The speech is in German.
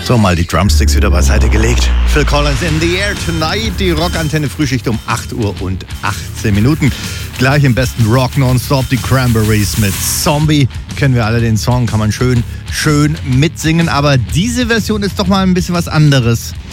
So, mal die Drumsticks wieder beiseite gelegt. Phil Collins in the air tonight. Die Rockantenne Frühschicht um 8 Uhr und 18 Minuten. Gleich im besten Rock nonstop die Cranberries mit Zombie. Kennen wir alle den Song, kann man schön mitsingen. Aber diese Version ist doch mal ein bisschen was anderes.